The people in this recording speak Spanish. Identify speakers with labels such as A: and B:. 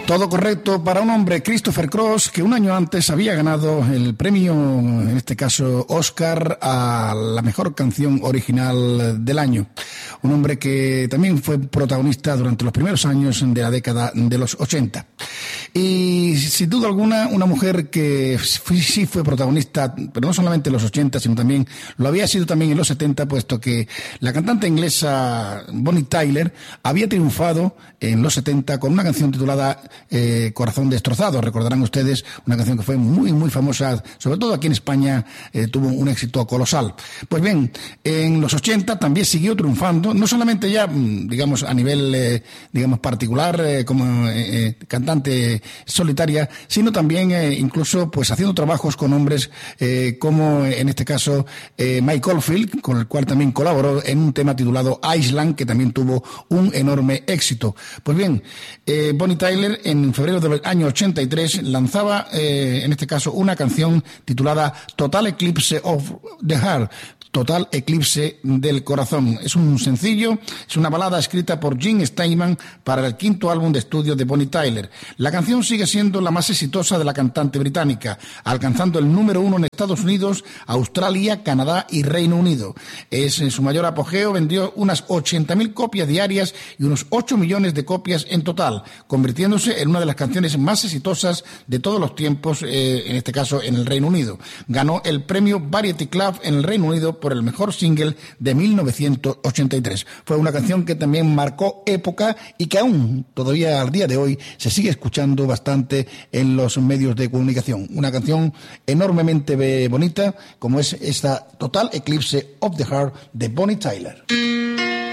A: Todo correcto para un hombre, Christopher Cross, que un año antes había ganado el premio, en este caso Oscar, a la mejor canción original del año. Un hombre que también fue protagonista durante los primeros años de la década de los 80. Y sin duda alguna, una mujer que sí fue protagonista, pero no solamente en los 80, sino también lo había sido también en los 70, puesto que la cantante inglesa Bonnie Tyler había triunfado en los 70 con una canción titulada Corazón destrozado. Recordarán ustedes una canción que fue muy muy famosa, sobre todo aquí en España, tuvo un éxito colosal. Pues bien, en los 80 también siguió triunfando, no solamente ya digamos a nivel digamos particular como cantante solitaria, sino también incluso pues haciendo trabajos con hombres como en este caso Mike Oldfield, con el cual también colaboró en un tema titulado Island, que también tuvo un enorme éxito. Pues bien, Bonnie Tyler en febrero del año 83 lanzaba en este caso una canción titulada Total Eclipse of the Heart, Total Eclipse del Corazón. Es un sencillo, es una balada escrita por Gene Steinman para el quinto álbum de estudio de Bonnie Tyler. La canción sigue siendo la más exitosa de la cantante británica, alcanzando el número 1 en Estados Unidos, Australia, Canadá y Reino Unido. Es en su mayor apogeo, vendió unas 80.000 copias diarias y unos 8 millones de copias en total, convirtiéndose en una de las canciones más exitosas de todos los tiempos, en este caso en el Reino Unido. Ganó el premio Variety Club en el Reino Unido por el mejor single de 1983. Fue una canción que también marcó época y que aún todavía al día de hoy se sigue escuchando bastante en los medios de comunicación. Una canción enormemente bonita como es esta Total Eclipse of the Heart de Bonnie Tyler.